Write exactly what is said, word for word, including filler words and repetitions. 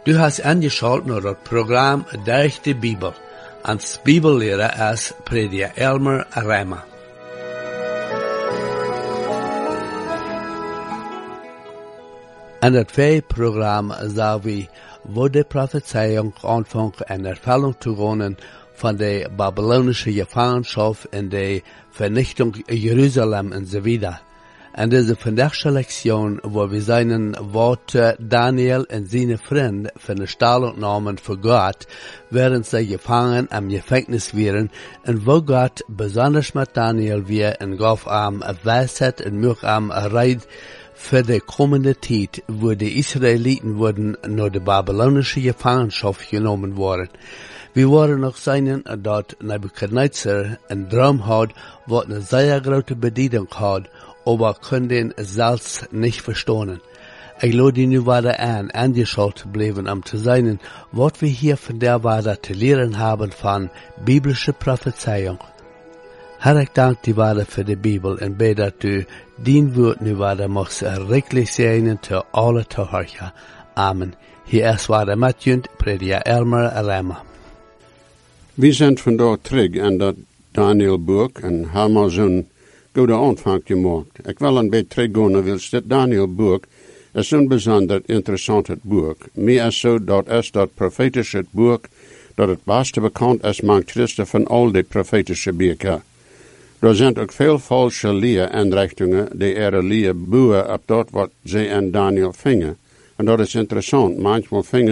Du hast angeschaltet naar het programma Durch die Bibel. Als Bibellehrer ist Prediger Elmer Reimer. In het tweede programma zal we, wo de Prophezeiung aanvangt en Erfüllung te gaan van de Babylonische Gevangenschap en de Vernichtung Jeruzalem en so weiter. En deze vandaagse lektion, wo wir seinen Worte Daniel en seine Freunde von der Stellungnahme für Gott, während sie gefangen am Gefängnis waren, und wo Gott besonders mit Daniel wir und gab ihm Weisheit und mich ihm Rat für die kommende Zeit, wo die Israeliten wurden nach der babylonische Gefangenschaft genommen worden. Wir waren noch seinen, dort Nebuchadnezzar einen Traum hat, wo eine sehr große Bedienung hat, aber können selbst nicht verstehen. Ich lade nu weiter an, angeschaut bleiben, um zu sein, was wir hier von der weiter zu lernen haben von biblische Prophezeiung. Herr, ich danke dir weiter für die Bibel und bete, dass du dein Wort nu weiter machst, erreglich sein zu alle Zuhörer. Amen. Hier ist weiter Matthew, Prediger Elmer Reimer. Wir sind vandaag terug aan dat Daniel-boek en hebben zo'n goede aanvang gemaakt. Ik wil een beetje teruggaan, wil dat Daniel-boek is zo'n bijzonder interessant boek. Meer is zo, dat is dat profetische boek, dat het beste bekend is met Christen van al die profetische boeken. Er zijn ook veel falsche leerinrichtingen die er leer boeren op dat wat ze in Daniel vingen. En dat is interessant. Manchmal vingen